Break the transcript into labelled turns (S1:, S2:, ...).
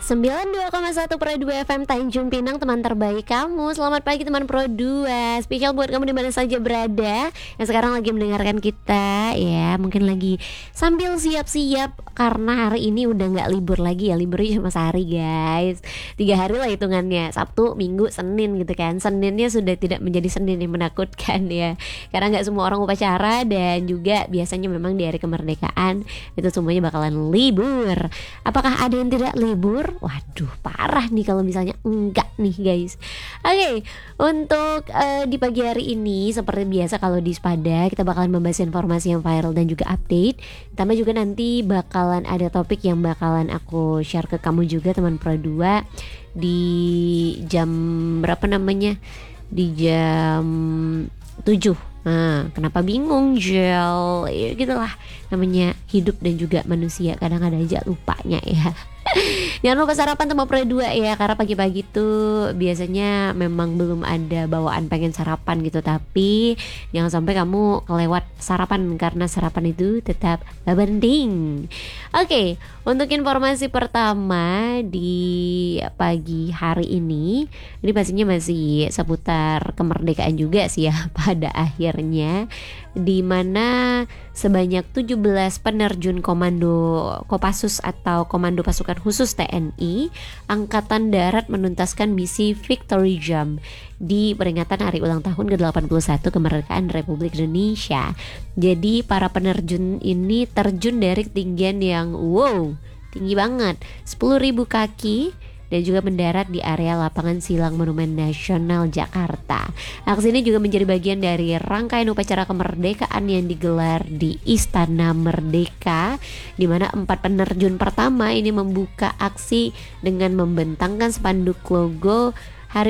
S1: 92,1 Pro 2 FM Tanjung Pinang, teman terbaik kamu. Selamat pagi teman Pro 2. Spesial buat kamu di mana saja berada yang sekarang lagi mendengarkan kita ya. Mungkin lagi sambil siap-siap karena hari ini udah gak libur lagi ya. Liburnya cuma sehari guys, 3 hari lah hitungannya, Sabtu, Minggu, Senin gitu kan. Seninnya sudah tidak menjadi Senin yang menakutkan ya, karena gak semua orang upacara. Dan juga biasanya memang di hari kemerdekaan itu semuanya bakalan libur. Apakah ada yang tidak libur? Waduh, parah nih kalau misalnya enggak nih guys. Oke, untuk di pagi hari ini seperti biasa kalau di Spada kita bakalan membahas informasi yang viral dan juga update. Tambah juga nanti bakalan ada topik yang bakalan aku share ke kamu juga teman Pro 2 di jam berapa namanya? Di jam 7. Nah, kenapa bingung Jel? Ya gitulah, namanya hidup dan juga manusia, kadang ada aja lupanya ya. Jangan lupa sarapan teman Pro 2 ya, karena pagi-pagi tuh biasanya memang belum ada bawaan pengen sarapan gitu. Tapi jangan sampai kamu kelewat sarapan, karena sarapan itu tetap penting. Oke, untuk informasi pertama di pagi hari ini pastinya masih seputar kemerdekaan juga sih ya pada akhirnya, di mana sebanyak 17 penerjun komando Kopassus atau Komando Pasukan Khusus TNI Angkatan Darat menuntaskan misi Victory Jump di peringatan hari ulang tahun ke-81 kemerdekaan Republik Indonesia. Jadi para penerjun ini terjun dari ketinggian yang tinggi banget, 10.000 kaki, dan juga mendarat di area lapangan silang Monumen Nasional Jakarta. Aksi ini juga menjadi bagian dari rangkaian upacara kemerdekaan yang digelar di Istana Merdeka, di mana 4 penerjun pertama ini membuka aksi dengan membentangkan spanduk logo